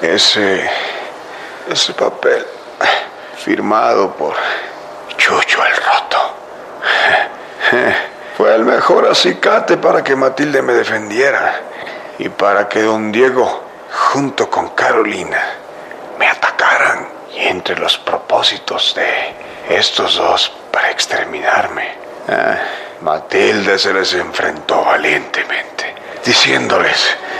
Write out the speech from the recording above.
Ese papel firmado por Chucho el Roto fue el mejor acicate para que Matilde me defendiera y para que don Diego, junto con Carolina, me atacaran. Y entre los propósitos de estos dos para exterminarme, Matilde se les enfrentó valientemente, diciéndoles